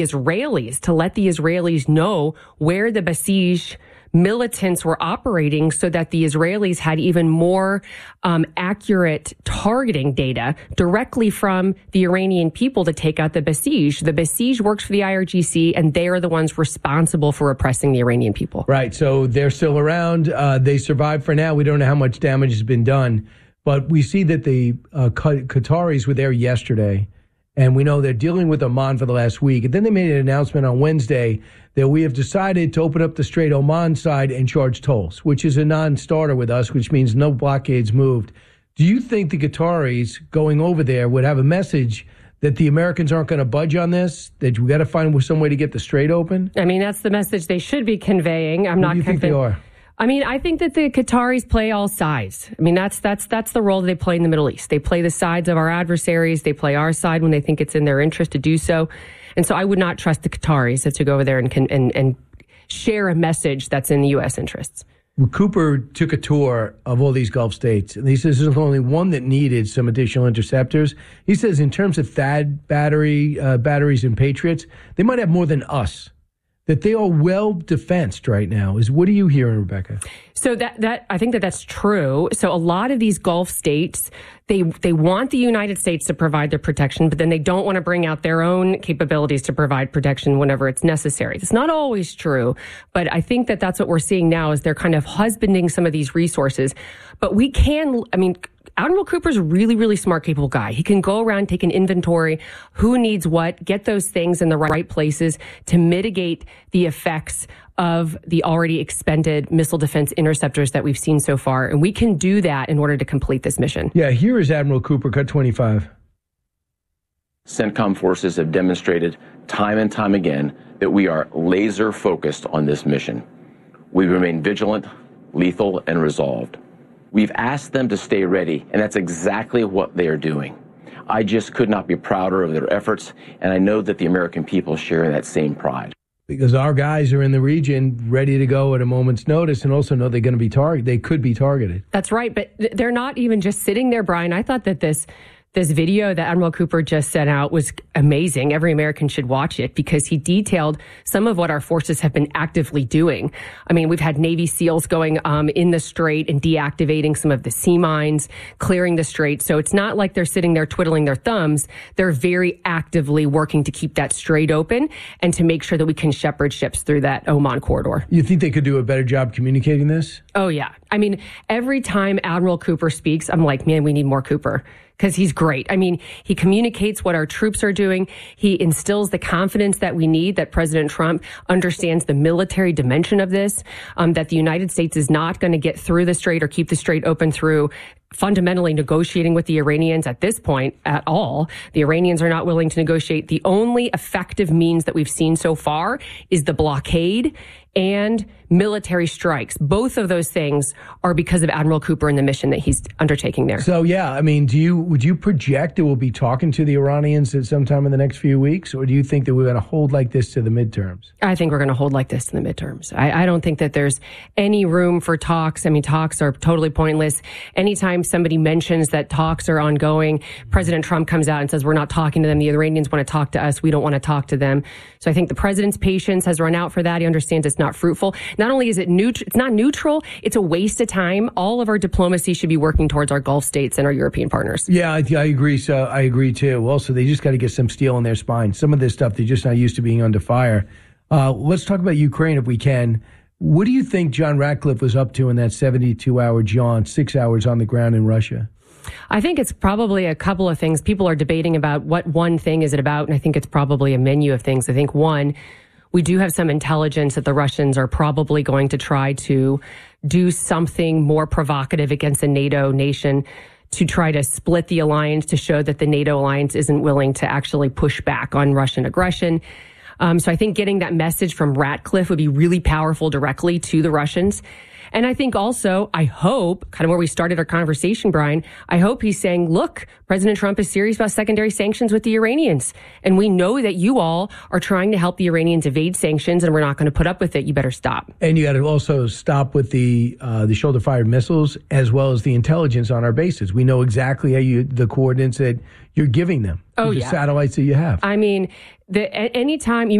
Israelis, to let the Israelis know where the Basij militants were operating so that the Israelis had even more accurate targeting data directly from the Iranian people to take out the Basij. The Basij works for the IRGC, and they are the ones responsible for oppressing the Iranian people. Right. So they're still around. They survived for now. We don't know how much damage has been done. But we see that the Qataris were there yesterday, and we know they're dealing with Oman for the last week. And then they made an announcement on Wednesday that we have decided to open up the Strait Oman side and charge tolls, which is a non-starter with us, which means no blockades moved. Do you think the Qataris going over there would have a message that the Americans aren't going to budge on this, that we got to find some way to get the strait open? I mean, that's the message they should be conveying. What do you think they are? I mean, I think that the Qataris play all sides. I mean, that's the role they play in the Middle East. They play the sides of our adversaries. They play our side when they think it's in their interest to do so. And so I would not trust the Qataris to go over there and share a message that's in the U.S. interests. Well, Cooper took a tour of all these Gulf states, and he says there's only one that needed some additional interceptors. He says in terms of THAAD batteries and Patriots, they might have more than us, that they are well defensed right now. What are you hearing, Rebecca? So that I think that's true. So a lot of these Gulf states, they want the United States to provide their protection, but then they don't want to bring out their own capabilities to provide protection whenever it's necessary. It's not always true, but I think that's what we're seeing now is they're kind of husbanding some of these resources. But Admiral Cooper's a really, really smart, capable guy. He can go around, take an inventory, who needs what, get those things in the right places to mitigate the effects of the already expended missile defense interceptors that we've seen so far. And we can do that in order to complete this mission. Yeah, here is Admiral Cooper, cut 25. CENTCOM forces have demonstrated time and time again that we are laser focused on this mission. We remain vigilant, lethal, and resolved. We've asked them to stay ready, and that's exactly what they are doing. I just could not be prouder of their efforts, and I know that the American people share that same pride. Because our guys are in the region ready to go at a moment's notice, and also know they're going to be targeted. They could be targeted. That's right, but they're not even just sitting there, Brian. I thought that this video that Admiral Cooper just sent out was amazing. Every American should watch it because he detailed some of what our forces have been actively doing. I mean, we've had Navy SEALs going in the strait and deactivating some of the sea mines, clearing the strait. So it's not like they're sitting there twiddling their thumbs. They're very actively working to keep that strait open and to make sure that we can shepherd ships through that Oman corridor. You think they could do a better job communicating this? Oh, yeah. I mean, every time Admiral Cooper speaks, I'm like, man, we need more Cooper. Because he's great. I mean, he communicates what our troops are doing. He instills the confidence that we need, that President Trump understands the military dimension of this, that the United States is not going to get through the strait or keep the strait open through fundamentally negotiating with the Iranians at this point at all. The Iranians are not willing to negotiate. The only effective means that we've seen so far is the blockade and military strikes. Both of those things are because of Admiral Cooper and the mission that he's undertaking there. So, yeah, I mean, would you project that we'll be talking to the Iranians at some time in the next few weeks? Or do you think that we're going to hold like this to the midterms? I think we're going to hold like this in the midterms. I don't think that there's any room for talks. I mean, talks are totally pointless. Anytime somebody mentions that talks are ongoing, President Trump comes out and says, we're not talking to them. The Iranians want to talk to us. We don't want to talk to them. So I think the president's patience has run out for that. He understands it's not fruitful. Not only is it it's not neutral, it's a waste of time. All of our diplomacy should be working towards our Gulf states and our European partners. Yeah, I agree. So I agree, too. Also, they just got to get some steel in their spine. Some of this stuff, they're just not used to being under fire. Let's talk about Ukraine if we can. What do you think John Ratcliffe was up to in that 72-hour jaunt, 6 hours on the ground in Russia? I think it's probably a couple of things. People are debating about what one thing is it about, and I think it's probably a menu of things. I think, one, we do have some intelligence that the Russians are probably going to try to do something more provocative against a NATO nation to try to split the alliance, to show that the NATO alliance isn't willing to actually push back on Russian aggression. So I think getting that message from Ratcliffe would be really powerful directly to the Russians. And I think also, I hope, kind of where we started our conversation, Brian, I hope he's saying, look, President Trump is serious about secondary sanctions with the Iranians. And we know that you all are trying to help the Iranians evade sanctions, and we're not going to put up with it. You better stop. And you got to also stop with the shoulder-fired missiles as well as the intelligence on our bases. We know exactly the coordinates that you're giving them. Oh, the yeah. satellites that you have. I mean, anytime